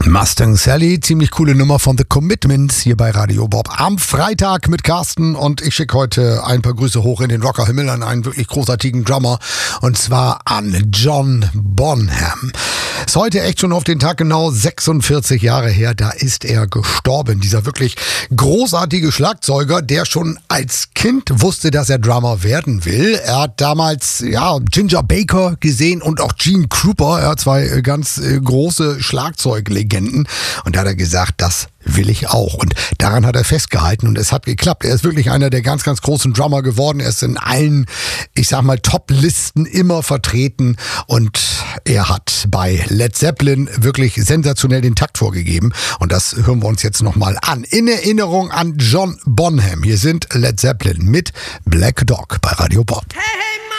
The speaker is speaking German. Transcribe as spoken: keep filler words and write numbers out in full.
Mustang Sally, ziemlich coole Nummer von The Commitments hier bei Radio Bob. Am Freitag mit Carsten und ich schicke heute ein paar Grüße hoch in den Rockerhimmel an einen wirklich großartigen Drummer und zwar an John Bonham. Ist heute echt schon auf den Tag genau sechsundvierzig Jahre her, da ist er gestorben. Dieser wirklich großartige Schlagzeuger, der schon als Kind wusste, dass er Drummer werden will. Er hat damals ja Ginger Baker gesehen und auch Gene Krupa, er hat zwei ganz äh, große Schlagzeuglegenden. Und da hat er gesagt, das will ich auch. Und daran hat er festgehalten und es hat geklappt. Er ist wirklich einer der ganz, ganz großen Drummer geworden. Er ist in allen, ich sag mal, Top-Listen immer vertreten und er hat bei Led Zeppelin wirklich sensationell den Takt vorgegeben. Und das hören wir uns jetzt nochmal an. In Erinnerung an John Bonham. Hier sind Led Zeppelin mit Black Dog bei Radio Bob. Hey!